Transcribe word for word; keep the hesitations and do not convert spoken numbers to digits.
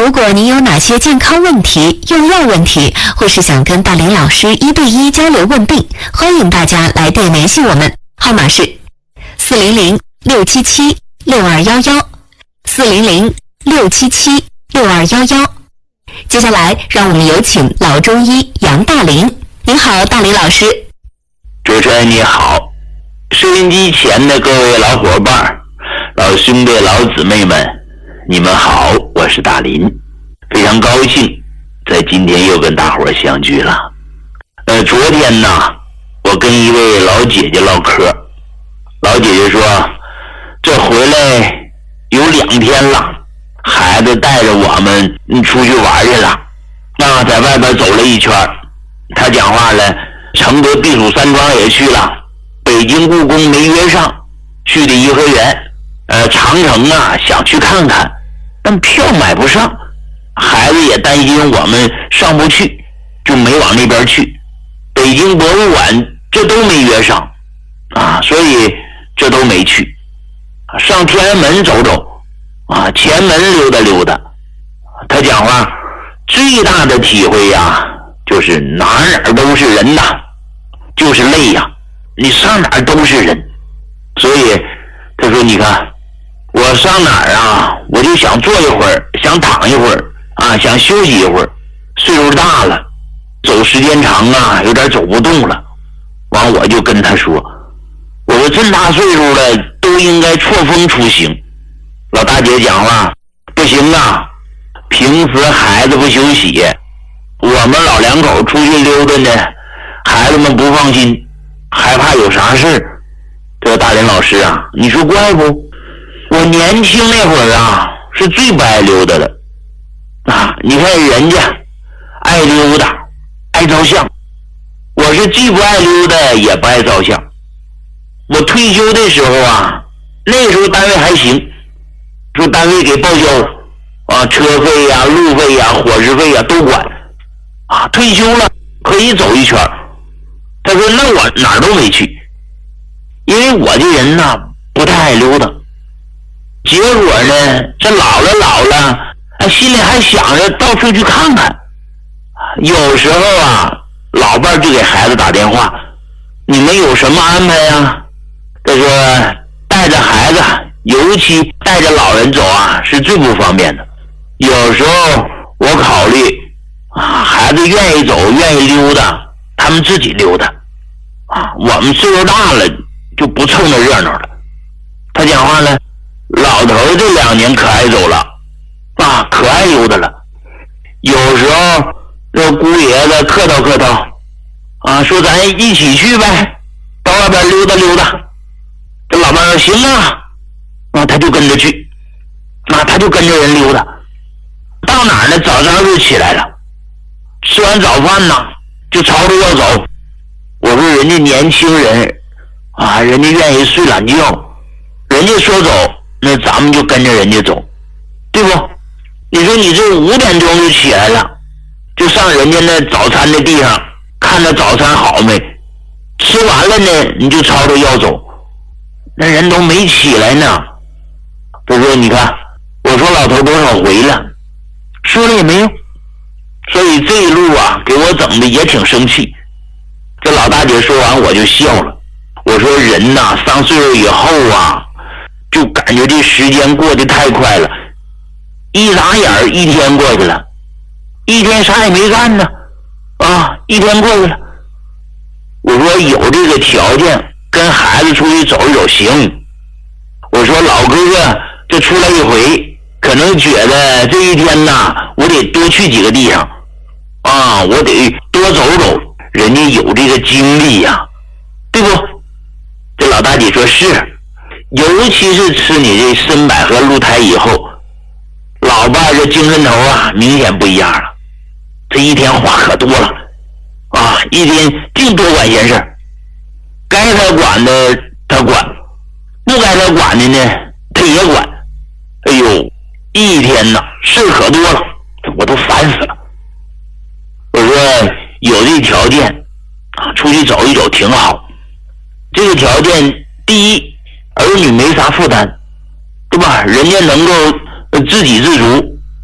如果您有哪些健康问题、用药问题，或是想跟大林老师一对一交流问病，欢迎大家来电联系我们，号码是四零零六七七六二幺幺，四零零六七七六二幺幺。接下来，让我们有请老中医杨大林。您好，大林老师。 主持人你好，收音机前的各位老伙伴、老兄弟、老姊妹们，你们好，我是大林，非常高兴在今天又跟大伙儿相聚了。呃，昨天呢，我跟一位老姐姐唠嗑，老姐姐说，这回来有两天了，孩子带着我们出去玩去了，啊，在外边走了一圈，她讲话了，承德避暑山庄也去了，北京故宫没约上，去的颐和园，呃，长城啊想去看看，但票买不上，孩子也担心我们上不去，就没往那边去。北京博物馆这都没约上啊，所以这都没去。上天安门走走啊，前门溜达溜达。他讲话最大的体会呀、啊，就是哪哪都是人呐，就是累呀、啊，你上哪儿都是人。所以他说，你看我上哪儿啊，我就想坐一会儿，想躺一会儿啊，想休息一会儿。岁数大了，走时间长啊，有点走不动了。完我就跟他说，我说这么大岁数了，都应该错峰出行。老大姐讲话，不行啊，平时孩子不休息，我们老两口出去溜达呢，孩子们不放心，害怕有啥事。这个大林老师啊，你说怪不？我年轻那会儿啊，是最不爱溜达的啊！你看人家爱溜达，爱照相，我是既不爱溜达，也不爱照相。我退休的时候啊，那时候单位还行，说单位给报销啊，车费呀、路费呀、伙食费呀都管啊。退休了可以走一圈。他说那我哪儿都没去，因为我这人呢不太爱溜达。结果呢，这老了老了，哎，心里还想着到处去看看。有时候啊，老伴就给孩子打电话，你们有什么安排呀？他说带着孩子，尤其带着老人走啊，是最不方便的。有时候我考虑啊，孩子愿意走，愿意溜达，他们自己溜达啊。我们岁数大了，就不凑那热闹了。他讲话呢，老头这两年可爱走了啊，可爱溜达了。有时候这姑爷子客套客套啊，说咱一起去呗，到外边溜达溜达。这老伴说行啊，啊，他就跟着去，啊，他就跟着人溜达。到哪儿呢？早上就起来了，吃完早饭呢，就吵着要走。我说人家年轻人啊，人家愿意睡懒觉，人家说走，那咱们就跟着人家走，对不？你说你这五点钟就起来了，就上人家那早餐的地方看着早餐好没，吃完了呢你就吵着要走，那人都没起来呢。他说你看，我说老头多少回了，说了也没用。所以这一路啊给我整的也挺生气。这老大姐说完我就笑了，我说人呐上岁数以后啊，就感觉这时间过得太快了，一眨眼儿一天过去了，一天啥也没干呢啊，一天过去了。我说有这个条件跟孩子出去走一走行。我说老哥哥这出来一回，可能觉得这一天呐我得多去几个地方啊，我得多走走，人家有这个精力呀、啊，对不？这老大姐说是，尤其是吃你这参百合鹿胎以后，老伴这精神头啊明显不一样了，这一天话可多了啊，一天净多管闲事，该他管的他管，不该他管的呢他也管。哎呦，一天呐事可多了，我都烦死了。我说有这条件啊，出去走一走挺好。这个条件，第一，儿女没啥负担，对吧？人家能够自给自足，